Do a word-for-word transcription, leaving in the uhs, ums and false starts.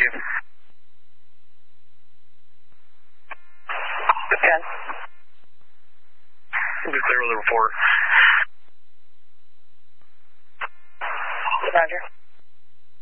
you. ten. Be clear with the report. Roger.